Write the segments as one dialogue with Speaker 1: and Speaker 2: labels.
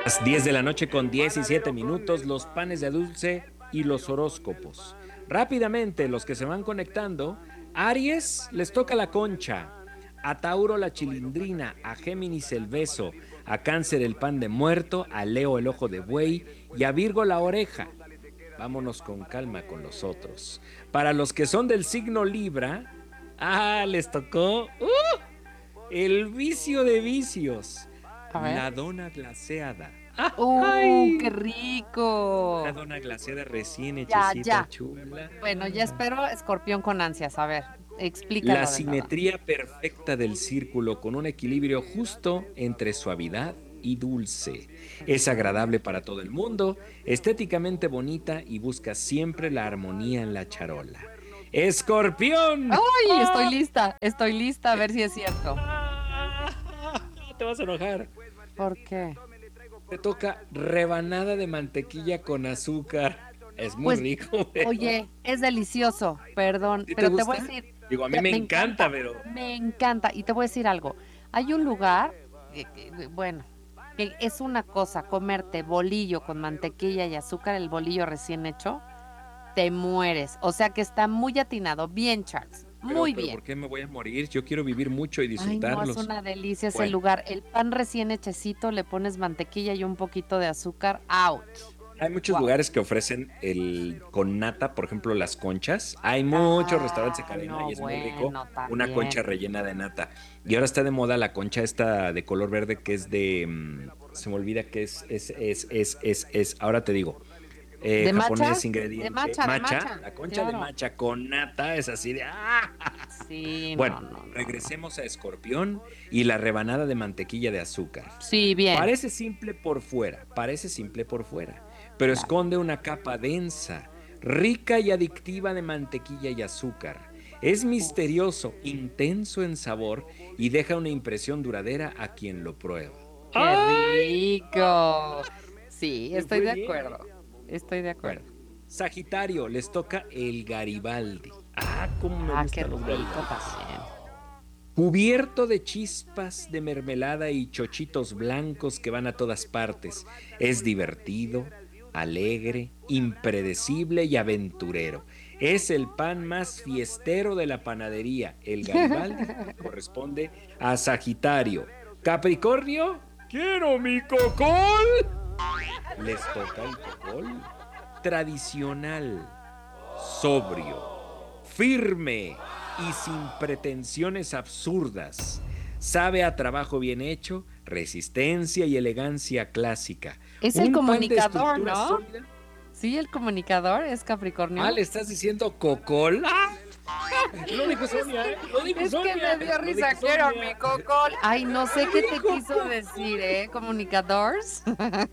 Speaker 1: Las 10 de la noche con 17 minutos, los panes de dulce y los horóscopos. Rápidamente, los que se van conectando, Aries les toca la concha, a Tauro la chilindrina, a Géminis el beso, a Cáncer el pan de muerto, a Leo el ojo de buey y a Virgo la oreja. Vámonos con calma con los otros. Para los que son del signo Libra, les tocó el vicio de vicios,
Speaker 2: A ver.
Speaker 1: la dona glaseada.
Speaker 2: Qué
Speaker 1: ¡Ay! Una
Speaker 2: rico!
Speaker 1: dona glaseada recién
Speaker 2: Ya,
Speaker 1: hechecita,
Speaker 2: ya.
Speaker 1: chula.
Speaker 2: Bueno, ya espero escorpión con ansias. A ver,
Speaker 1: La
Speaker 2: explícalo de nuevo.
Speaker 1: simetría perfecta del círculo con un equilibrio justo entre suavidad y dulce. Es agradable para todo el mundo, estéticamente bonita y busca siempre la armonía en la charola. ¡Escorpión!
Speaker 2: ¡Ay!
Speaker 1: ¡Ah!
Speaker 2: Estoy lista a ver si es cierto.
Speaker 1: Te vas a enojar.
Speaker 2: ¿Por qué?
Speaker 1: Te toca rebanada de mantequilla con azúcar. Es muy
Speaker 2: Pues,
Speaker 1: rico, pero
Speaker 2: oye, es delicioso, perdón,
Speaker 1: ¿sí te
Speaker 2: pero te voy a
Speaker 1: gusta?
Speaker 2: decir,
Speaker 1: Digo, a mí me
Speaker 2: me
Speaker 1: encanta,
Speaker 2: encanta,
Speaker 1: pero
Speaker 2: me encanta. Y te voy a decir algo. Hay un lugar, bueno, que es una cosa comerte bolillo con mantequilla y azúcar, el bolillo recién hecho, te mueres. O sea que está muy atinado. Bien, Charles. Muy
Speaker 1: pero
Speaker 2: bien.
Speaker 1: ¿por qué me voy a morir? Yo quiero vivir mucho y
Speaker 2: Ay, no, es
Speaker 1: disfrutarlos.
Speaker 2: una delicia ese
Speaker 1: Bueno,
Speaker 2: lugar. El pan recién hechecito, le pones mantequilla y un poquito de azúcar. ¡Ouch!
Speaker 1: hay muchos
Speaker 2: Wow.
Speaker 1: lugares que ofrecen el con nata, por ejemplo, las conchas. Hay muchos restaurantes de
Speaker 2: Ah,
Speaker 1: cadena y
Speaker 2: no,
Speaker 1: es muy rico
Speaker 2: bueno,
Speaker 1: una concha
Speaker 2: también.
Speaker 1: rellena de nata. Y ahora está de moda la concha esta de color verde que es de, se me olvida que ahora te digo.
Speaker 2: ¿De
Speaker 1: Japonés
Speaker 2: matcha? De
Speaker 1: ingrediente,
Speaker 2: matcha, de
Speaker 1: matcha,
Speaker 2: matcha.
Speaker 1: la concha de
Speaker 2: Claro.
Speaker 1: matcha con nata es así de ¡ah!
Speaker 2: Sí,
Speaker 1: Bueno,
Speaker 2: no, no, no, no.
Speaker 1: regresemos a Escorpión y la rebanada de mantequilla de azúcar.
Speaker 2: Sí, bien.
Speaker 1: Parece simple por fuera, pero
Speaker 2: Claro.
Speaker 1: esconde una capa densa, rica y adictiva de mantequilla y azúcar. Es
Speaker 2: Uf,
Speaker 1: misterioso, intenso en sabor y deja una impresión duradera a quien lo prueba.
Speaker 2: qué
Speaker 1: ¡Ay!
Speaker 2: rico. Sí,
Speaker 1: Me
Speaker 2: estoy
Speaker 1: fue
Speaker 2: de
Speaker 1: bien,
Speaker 2: acuerdo. Estoy de
Speaker 1: Bueno,
Speaker 2: acuerdo.
Speaker 1: Sagitario, les toca el Garibaldi. Cómo me
Speaker 2: Ah, qué
Speaker 1: gustan los
Speaker 2: rico
Speaker 1: Garibaldis.
Speaker 2: también.
Speaker 1: Cubierto de chispas de mermelada y chochitos blancos que van a todas partes. Es divertido, alegre, impredecible y aventurero. Es el pan más fiestero de la panadería. El Garibaldi le corresponde a Sagitario. Capricornio, quiero mi cocol. Les toca el cocol. Tradicional, sobrio, firme y sin pretensiones absurdas. Sabe a trabajo bien hecho, resistencia y elegancia clásica.
Speaker 2: Es el
Speaker 1: Un pan de
Speaker 2: comunicador,
Speaker 1: estructura
Speaker 2: ¿no?
Speaker 1: sólida.
Speaker 2: Sí, el comunicador es Capricornio.
Speaker 1: ¿Le estás diciendo cocol? Lo dijo Sonia, ¿eh? Lo dijo
Speaker 2: Es que me
Speaker 1: Sonia.
Speaker 2: dio
Speaker 1: Lo dijo
Speaker 2: risa, quiero mi
Speaker 1: Sonia.
Speaker 2: cocol. Ay, no sé
Speaker 1: Lo
Speaker 2: qué te
Speaker 1: dijo.
Speaker 2: quiso decir, ¿eh? Comunicadores.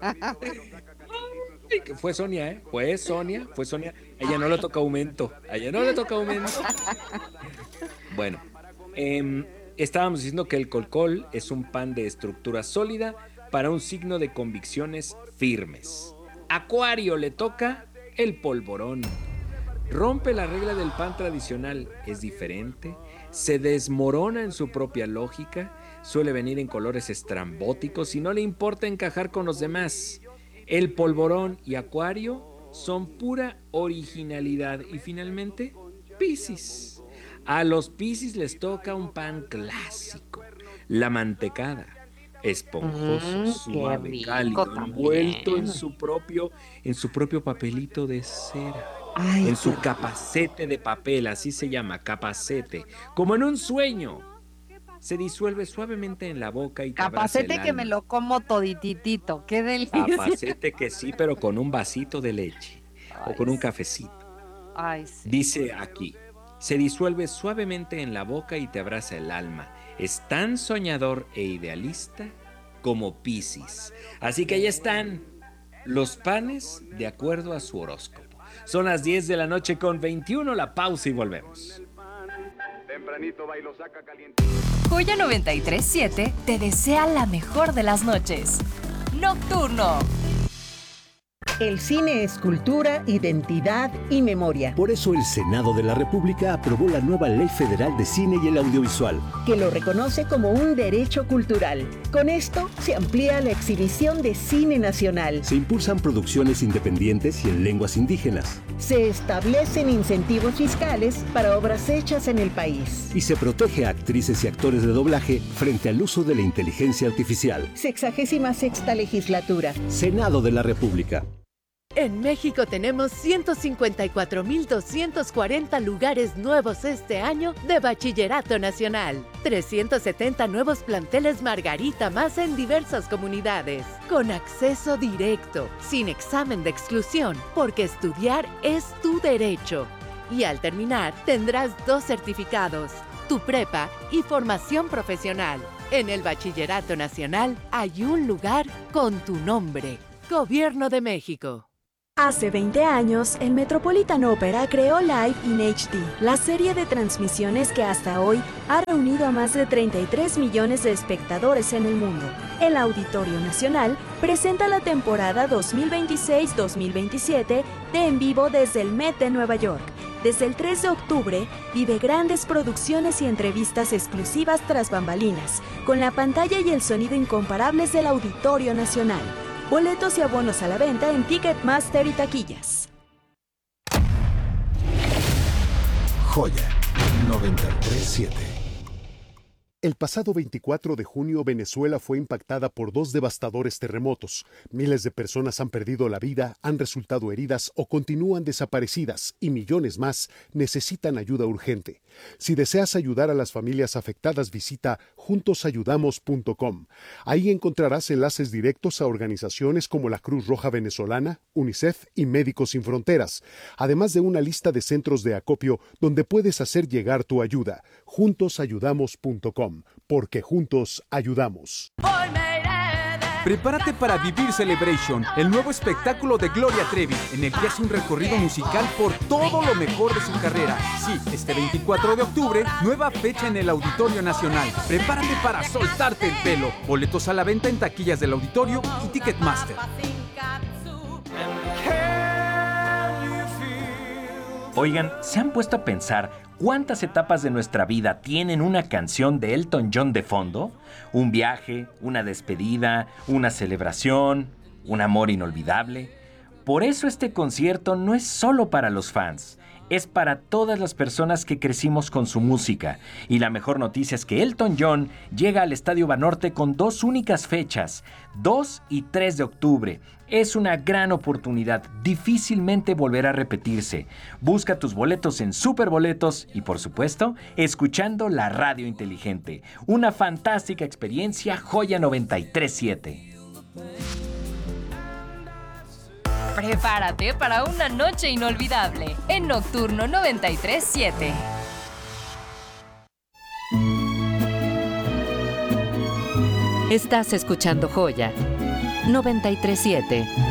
Speaker 1: Ay, que fue Sonia, ¿eh? Fue Sonia. A ella no le toca aumento. A ella no le toca aumento. Bueno, estábamos diciendo que el colcol es un pan de estructura sólida para un signo de convicciones firmes. Acuario le toca el polvorón. Rompe la regla del pan tradicional, es diferente, se desmorona en su propia lógica, suele venir en colores estrambóticos y no le importa encajar con los demás. El polvorón y Acuario son pura originalidad y finalmente Piscis. A los Piscis les toca un pan clásico, la mantecada. Esponjoso,
Speaker 2: Qué
Speaker 1: suave,
Speaker 2: rico
Speaker 1: cálido, envuelto
Speaker 2: también.
Speaker 1: en su propio papelito de cera,
Speaker 2: Ay,
Speaker 1: en
Speaker 2: qué
Speaker 1: su
Speaker 2: rico.
Speaker 1: capacete de papel, así se llama, capacete, como en un sueño. Se disuelve suavemente en la boca y te abraza el
Speaker 2: Capacete que me
Speaker 1: alma.
Speaker 2: lo como todititito. Qué delicia.
Speaker 1: Capacete que sí, pero con un vasito de leche o
Speaker 2: Ay,
Speaker 1: con un
Speaker 2: sí.
Speaker 1: cafecito.
Speaker 2: Ay, sí.
Speaker 1: Dice aquí, se disuelve suavemente en la boca y te abraza el alma. Es tan soñador e idealista como Piscis. Así que ahí están los panes de acuerdo a su horóscopo. Son las 10 de la noche con 21, la pausa y volvemos.
Speaker 3: Tempranito va y lo saca caliente.
Speaker 4: Joya 937 te desea la mejor de las noches. Nocturno.
Speaker 5: El cine es cultura, identidad y memoria.
Speaker 6: Por eso el Senado de la República aprobó la nueva Ley Federal de Cine y el Audiovisual,
Speaker 5: Que lo reconoce como un derecho cultural. Con esto se amplía la exhibición de cine nacional.
Speaker 6: se impulsan producciones independientes y en lenguas indígenas,
Speaker 5: Se establecen incentivos fiscales para obras hechas en el país.
Speaker 6: y se protege a actrices y actores de doblaje frente al uso de la inteligencia artificial.
Speaker 5: 66ª legislatura.
Speaker 6: Senado de la República.
Speaker 7: En México tenemos 154.240 lugares nuevos este año de Bachillerato Nacional. 370 nuevos planteles Margarita más en diversas comunidades. Con acceso directo, sin examen de exclusión, porque estudiar es tu derecho. Y al terminar, tendrás 2 certificados, tu prepa y formación profesional. En el Bachillerato Nacional hay un lugar con tu nombre. Gobierno de México.
Speaker 8: Hace 20 años, el Metropolitan Opera creó Live in HD, la serie de transmisiones que hasta hoy ha reunido a más de 33 millones de espectadores en el mundo. El Auditorio Nacional presenta la temporada 2026-2027 de En Vivo desde el Met de Nueva York. Desde el 3 de octubre, vive grandes producciones y entrevistas exclusivas tras bambalinas, con la pantalla y el sonido incomparables del Auditorio Nacional. Boletos y abonos a la venta en Ticketmaster y taquillas.
Speaker 9: Joya 93.7. El pasado 24 de junio, Venezuela fue impactada por 2 devastadores terremotos. Miles de personas han perdido la vida, han resultado heridas o continúan desaparecidas y millones más necesitan ayuda urgente. Si deseas ayudar a las familias afectadas, visita juntosayudamos.com. Ahí encontrarás enlaces directos a organizaciones como la Cruz Roja Venezolana, UNICEF y Médicos Sin Fronteras, además de una lista de centros de acopio donde puedes hacer llegar tu ayuda. Juntosayudamos.com. Porque juntos ayudamos.
Speaker 10: Prepárate para vivir Celebration, el nuevo espectáculo de Gloria Trevi, en el que hace un recorrido musical por todo lo mejor de su carrera. Sí, este 24 de octubre, nueva fecha en el Auditorio Nacional. Prepárate para soltarte el pelo. Boletos a la venta en taquillas del Auditorio y Ticketmaster.
Speaker 1: Oigan, ¿se han puesto a pensar cuántas etapas de nuestra vida tienen una canción de Elton John de fondo? Un viaje, una despedida, una celebración, un amor inolvidable. Por eso este concierto no es solo para los fans, es para todas las personas que crecimos con su música. Y la mejor noticia es que Elton John llega al Estadio Banorte con 2 únicas fechas, 2 y 3 de octubre. Es una gran oportunidad, difícilmente volverá a repetirse. Busca tus boletos en Superboletos y, por supuesto, escuchando la radio inteligente. Una fantástica experiencia, Joya 93.7.
Speaker 4: Prepárate para una noche inolvidable en Nocturno 93.7.
Speaker 2: Estás escuchando Joya 93.7.